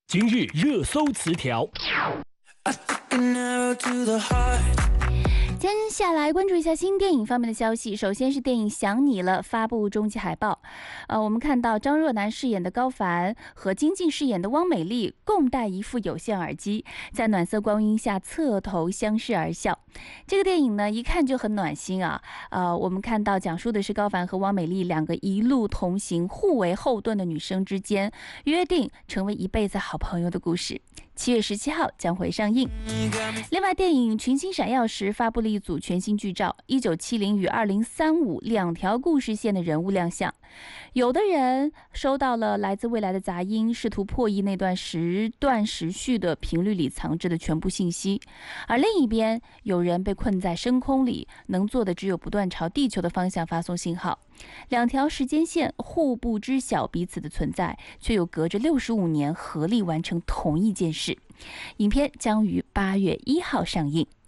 今日热搜词条。 接下来关注一下新电影方面的消息。首先是电影《想你了》发布终极海报。我们看到张若楠饰演的高凡和金靖饰演的汪美丽共戴一副有线耳机，在暖色光晕下侧头相视而笑。这个电影呢，一看就很暖心啊。我们看到讲述的是高凡和汪美丽两个一路同行、互为后盾的女生之间约定成为一辈子好朋友的故事。7月17号将会上映。另外，电影《群星闪耀时》发布了一组全新剧照，1970与2035两条故事线的人物亮相。有的人收到了来自未来的杂音，试图破译那段时序的频率里藏着的全部信息，而另一边有人被困在深空里，能做的只有不断朝地球的方向发送信号。两条时间线互不知晓彼此的存在，却又隔着65年合力完成同一件事。影片将于8月1号上映。